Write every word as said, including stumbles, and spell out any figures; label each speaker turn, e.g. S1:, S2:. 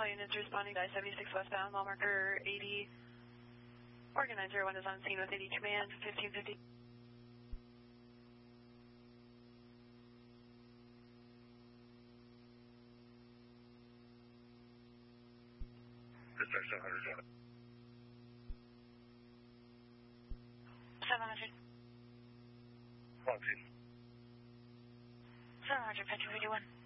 S1: All units responding to I seventy-six westbound, mile marker eighty. Oregon nine zero one is on scene with eighty command, fifteen fifty.
S2: Dispatch seven hundred.
S1: seven hundred.
S2: One, two.
S1: seven hundred, fifteen fifty-one.